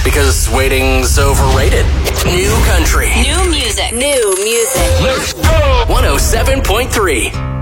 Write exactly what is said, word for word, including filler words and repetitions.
Because waiting's overrated. New country. New music. New music. Let's go! one oh seven point three.